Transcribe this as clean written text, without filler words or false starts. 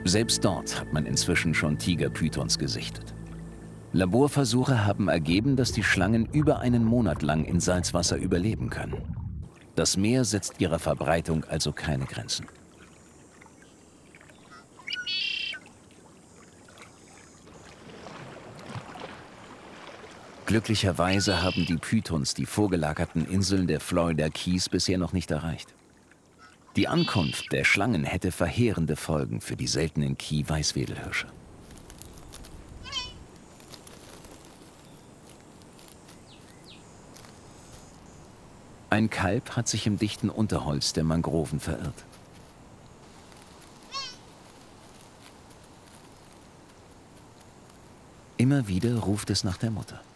Selbst dort hat man inzwischen schon Tigerpythons gesichtet. Laborversuche haben ergeben, dass die Schlangen über einen Monat lang in Salzwasser überleben können. Das Meer setzt ihrer Verbreitung also keine Grenzen. Glücklicherweise haben die Pythons die vorgelagerten Inseln der Florida Keys bisher noch nicht erreicht. Die Ankunft der Schlangen hätte verheerende Folgen für die seltenen Key-Weißwedelhirsche. Ein Kalb hat sich im dichten Unterholz der Mangroven verirrt. Immer wieder ruft es nach der Mutter.